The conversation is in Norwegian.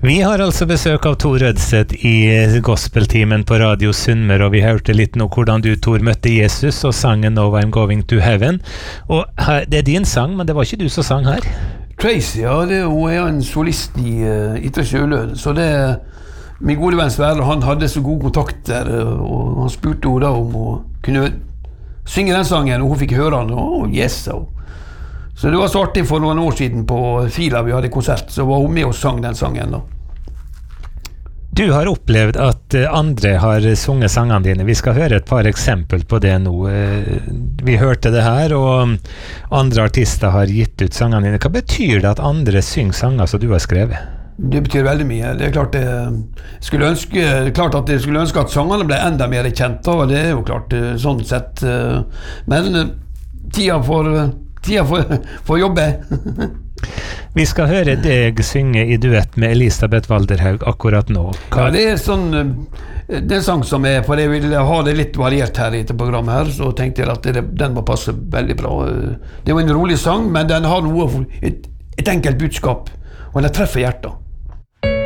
Vi har altså besøk av Tor Rødseth i gospeltimen på Radio Sunnmøre, og vi hørte litt nå hvordan du, Tor, møtte Jesus og sangen Now I'm Going to Heaven. Og her, det din sang, men det var ikke du som sang her. Tracy, ja, hun en solist i Ytre Sjøløen, så det min gode venn Sverre, han hadde så gode kontakter, og han spurte henne da om hun kunne synge den sangen, og hun fikk høre den, og yes, så det var så artig for noen år siden på Fila vi hadde konsert, så var hun med og sang den sangen da. Du har opplevd at andre har sunget sangene dine. Vi skal høre et par eksempel på det nå. Vi hørte det her, og andre artister har gitt ut sangene dine. Hva betyr det at andre synger sanger som du har skrevet? Det betyr veldig mye. Det klart at jeg skulle ønske at sangene ble enda mer kjent, og det jo klart sånn sett. Men tida for jobbe. Vi skal høre deg synge i duett med Elisabeth Walderhaug akkurat nå. Ja, det en sang som for jeg vil ha det litt variert her i dette programmet her, så tenkte jeg at den må passe veldig bra. Det var en rolig sang, men den har et enkelt budskap, og den treffer hjertet.